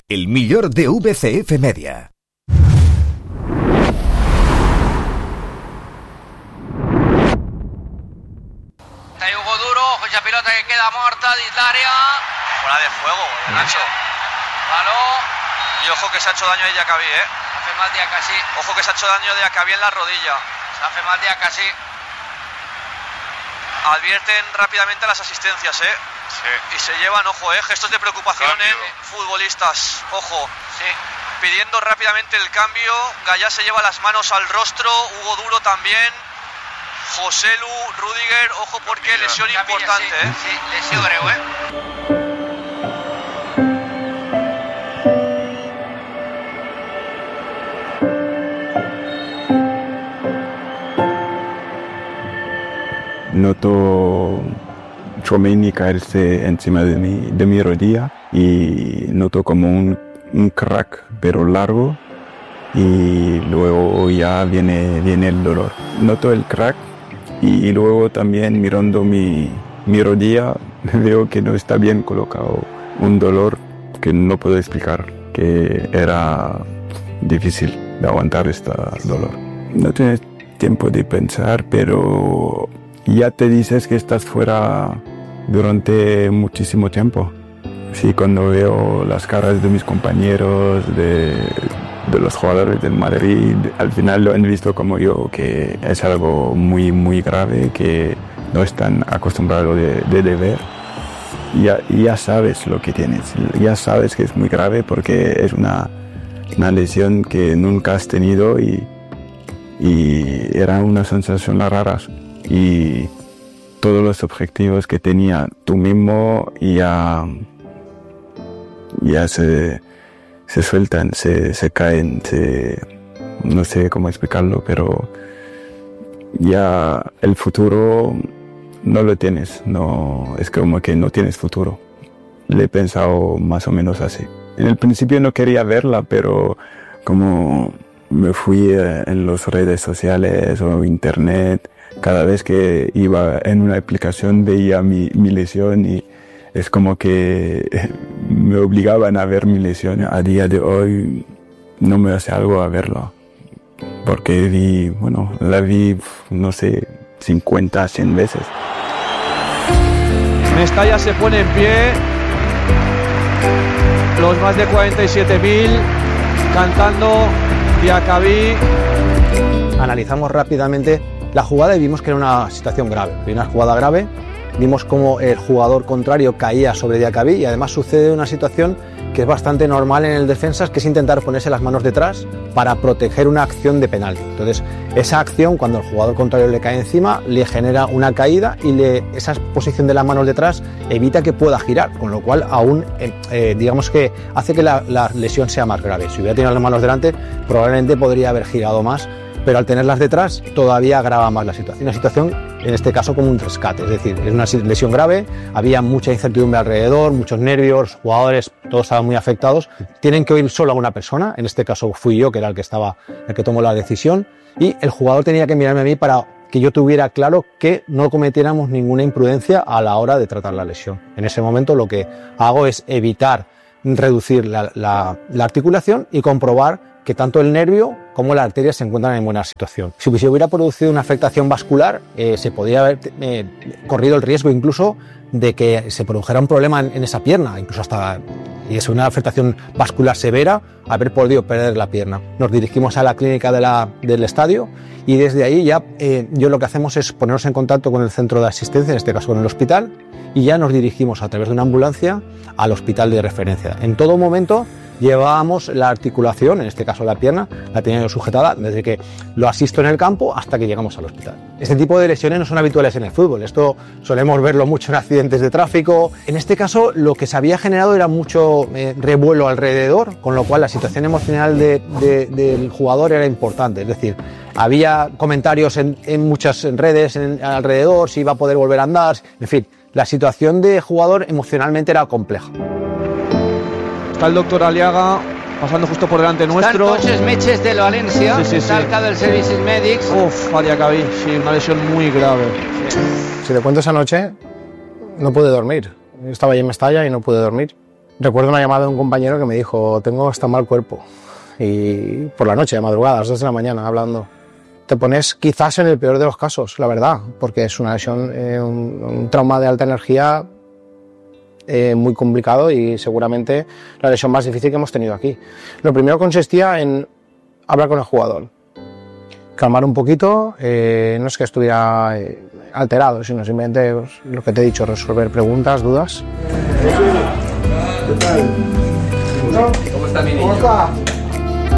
el millor de VCF Media. Hay Hugo Duro, esa pelota que queda muerta, Dislaria. Fuera de juego, Nacho. Balón. Y ojo que se ha hecho daño a Diacabí, Hace mal Diacasí. Ojo que se ha hecho daño a Diacabí en la rodilla. Se hace mal Diacasí. Advierten rápidamente las asistencias, Sí. Y se llevan, ojo, gestos de preocupación Cambio. en futbolistas. Ojo. Sí. Pidiendo rápidamente el cambio. Gallá se lleva las manos al rostro. Hugo Duro también. Joselu, Rudiger, ojo porque Camilla. lesión Camilla, importante, sí, lesión creo, Noto Tchouaméni caerse encima de mi rodilla y noto como un crack pero largo y luego ya viene el dolor. Noto el crack y luego también mirando mi rodilla veo que no está bien colocado, un dolor que no puedo explicar, que era difícil de aguantar este dolor. No tienes tiempo de pensar, pero ya te dices que estás fuera durante muchísimo tiempo. Sí, cuando veo las caras de mis compañeros, de los jugadores del Madrid, al final lo han visto como yo, que es algo muy, muy grave, que no están acostumbrados de ver. Ya sabes lo que tienes, ya sabes que es muy grave porque es una lesión que nunca has tenido y era una sensación rara. Y todos los objetivos que tenía tú mismo ya se sueltan, se caen, no sé cómo explicarlo, pero ya el futuro no lo tienes, no, es como que no tienes futuro. Le he pensado más o menos así. En el principio no quería verla, pero como me fui en las redes sociales o internet, cada vez que iba en una aplicación veía mi lesión y es como que me obligaban a ver mi lesión. A día de hoy no me hace algo a verla, porque la vi, no sé, 50, 100 veces. Mestalla se pone en pie. Los más de 47.000 cantando Diacabí. Analizamos rápidamente la jugada y vimos que era una situación grave, una jugada grave. Vimos cómo el jugador contrario caía sobre Diacabí y además sucede una situación que es bastante normal en el defensa, que es intentar ponerse las manos detrás para proteger una acción de penalti. Entonces, esa acción, cuando el jugador contrario le cae encima, le genera una caída y esa posición de las manos detrás evita que pueda girar, con lo cual aún, digamos que hace que la lesión sea más grave. Si hubiera tenido las manos delante, probablemente podría haber girado más, pero al tenerlas detrás todavía agrava más la situación. Una situación, en este caso, como un rescate, es decir, es una lesión grave, había mucha incertidumbre alrededor, muchos nervios, los jugadores, todos estaban muy afectados. Tienen que oír solo a una persona, en este caso fui yo, que era el que tomó la decisión, y el jugador tenía que mirarme a mí para que yo tuviera claro que no cometiéramos ninguna imprudencia a la hora de tratar la lesión. En ese momento lo que hago es evitar reducir la articulación y comprobar que tanto el nervio como la arteria se encuentran en buena situación. Si se hubiera producido una afectación vascular, se podría haber corrido el riesgo incluso de que se produjera un problema en esa pierna, incluso y es una afectación vascular severa, haber podido perder la pierna. Nos dirigimos a la clínica del estadio y desde ahí ya yo lo que hacemos es ponernos en contacto con el centro de asistencia, en este caso con el hospital, y ya nos dirigimos a través de una ambulancia al hospital de referencia. En todo momento llevábamos la articulación, en este caso la pierna, la tenía yo sujetada desde que lo asisto en el campo hasta que llegamos al hospital. Este tipo de lesiones no son habituales en el fútbol, esto solemos verlo mucho en accidentes de tráfico. En este caso lo que se había generado era mucho revuelo alrededor, con lo cual la situación emocional del jugador era importante, es decir, había comentarios en muchas redes alrededor, si iba a poder volver a andar, en fin, la situación de jugador emocionalmente era compleja. Está el doctor Aliaga pasando justo por delante nuestro. Están coches Meches del Valencia, sí. Talca del Services Medics. A Diacabí, sí, una lesión muy grave. Si te cuento esa noche, no pude dormir. Yo estaba allí en Mestalla y no pude dormir. Recuerdo una llamada de un compañero que me dijo, tengo hasta mal cuerpo, y por la noche, de madrugada, a las 2 de la mañana, hablando. Te pones quizás en el peor de los casos, la verdad, porque es una lesión, un trauma de alta energía muy complicado y seguramente la lesión más difícil que hemos tenido aquí. Lo primero consistía en hablar con el jugador, calmar un poquito, no es que estuviera alterado, sino simplemente pues, lo que te he dicho, resolver preguntas, dudas. ¿Qué tal? ¿Cómo está mi niño? ¿Cómo está?